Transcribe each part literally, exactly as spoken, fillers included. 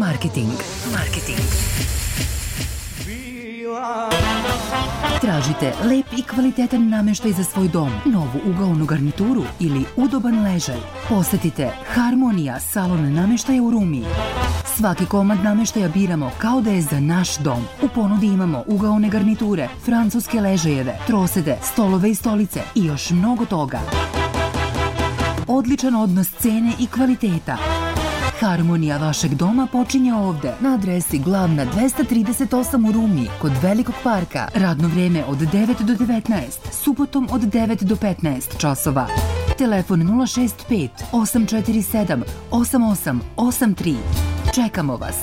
Marketing. Marketing. Tražite lep i kvalitetan nameštaj za svoj dom, novu ugaonu garnituru ili udoban ležaj? Posetite Harmonija salon nameštaja u Rumi. Svaki komad nameštaja biramo kao da je za naš dom. U ponudi imamo ugaone garniture, francuske ležajeve, trosede, stolove i stolice i još mnogo toga. Odličan odnos cene i kvaliteta. Harmonija vašeg doma počinje ovde, na adresi Glavna dvesta trideset osam u Rumi, kod Velikog parka. Radno vreme od devet do devetnaest, subotom od devet do petnaest časova. Telefon nula šest pet osam četiri sedam osam osam osam tri. Čekamo vas.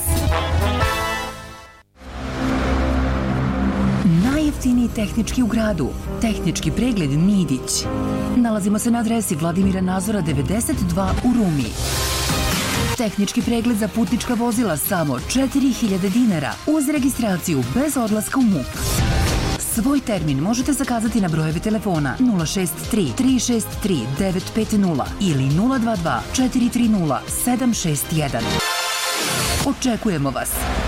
Najjeftiniji tehnički u gradu. Tehnički pregled Nidić. Nalazimo se na adresi Vladimira Nazora devedeset dva u Rumi. Tehnički pregled za putnička vozila samo četiri hiljade dinara uz registraciju bez odlaska u MUP. Svoj termin možete zakazati na brojeve telefona nula šest tri tri šest tri devet pet nula ili nula dva dva četiri tri nula sedam šest jedan. Očekujemo vas.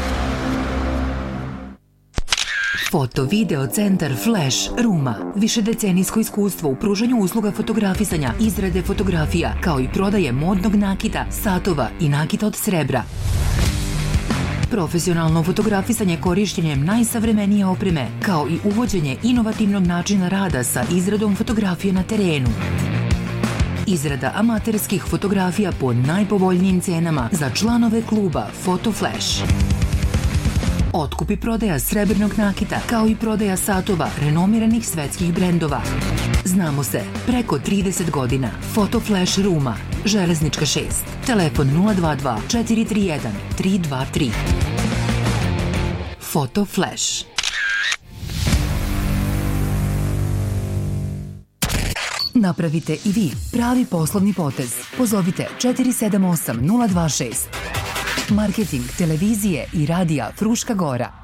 Foto Video Centar Flash Ruma. Višedecenijsko iskustvo u pružanju usluga fotografisanja, izrade fotografija, kao i prodaje modnog nakita, satova i nakita od srebra. Profesionalno fotografisanje korišćenjem najsavremenije opreme, kao i uvođenje inovativnog načina rada sa izradom fotografije na terenu. Izrada amaterskih fotografija po najpovoljnijim cenama za članove kluba Foto Flash. Otkup i prodaja srebrnog nakita, kao i prodaja satova renomiranih svetskih brendova. Znamo se preko trideset godina. Foto Flash Ruma, Železnička šest. Telefon nula dva dva četiri tri jedan tri dva tri. Foto Flash. Napravite i vi pravi poslovni potez. Pozovite četiri sedam osam nula dva šest. Marketing televizije i radija Fruška Gora.